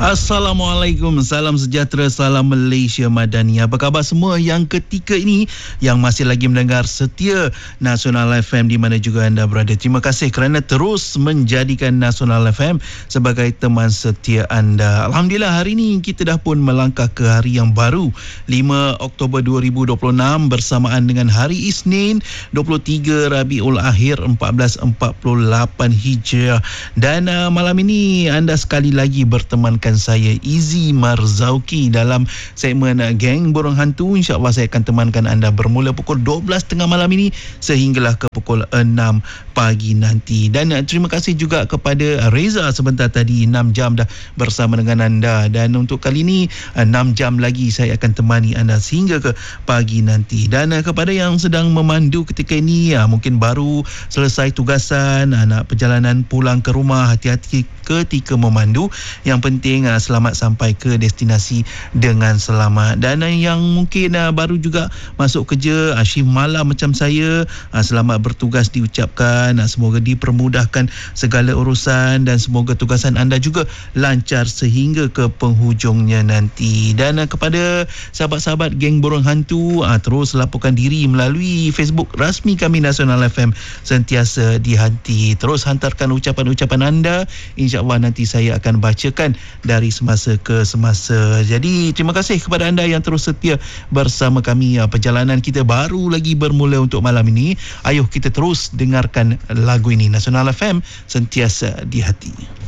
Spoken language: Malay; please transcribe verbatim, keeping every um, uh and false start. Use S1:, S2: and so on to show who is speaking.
S1: Assalamualaikum, salam sejahtera, salam Malaysia Madani. Apa khabar semua yang ketika ini yang masih lagi mendengar setia Nasional F M di mana juga anda berada. Terima kasih kerana terus menjadikan Nasional F M sebagai teman setia anda. Alhamdulillah, hari ini kita dah pun melangkah ke hari yang baru, lima Oktober dua ribu dua puluh enam, bersamaan dengan hari Isnin dua puluh tiga Rabiul Akhir empat belas empat puluh lapan Hijriah. Dan uh, malam ini anda sekali lagi berteman saya Izzy Marzauki dalam segmen Geng Burung Hantu. InsyaAllah saya akan temankan anda bermula pukul dua belas tiga puluh malam ini sehinggalah ke pukul enam pagi nanti. Dan terima kasih juga kepada Reza sebentar tadi, enam jam dah bersama dengan anda. Dan untuk kali ini enam jam lagi saya akan temani anda sehingga ke pagi nanti. Dan kepada yang sedang memandu ketika ini, mungkin baru selesai tugasan, nak perjalanan pulang ke rumah, hati-hati ketika memandu. Yang penting selamat sampai ke destinasi dengan selamat. Dan yang mungkin baru juga masuk kerja, shift malam macam saya, selamat bertugas diucapkan. Semoga dipermudahkan segala urusan dan semoga tugasan anda juga lancar sehingga ke penghujungnya nanti. Dan kepada sahabat-sahabat Geng Burung Hantu, terus laporkan diri melalui Facebook rasmi kami Nasional F M sentiasa di hati. Terus hantarkan ucapan-ucapan anda, insya-Allah nanti saya akan bacakan dari semasa ke semasa. Jadi terima kasih kepada anda yang terus setia bersama kami. Perjalanan kita baru lagi bermula untuk malam ini. Ayuh kita terus dengarkan lagu ini. Nasional F M sentiasa di hati.